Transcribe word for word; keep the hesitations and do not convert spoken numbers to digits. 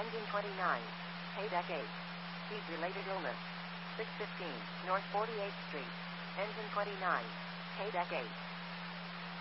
Engine twenty-nine. Haydeck eight. Heat-related illness. six fifteen North forty-eighth Street. Engine twenty-nine. Haydeck eight.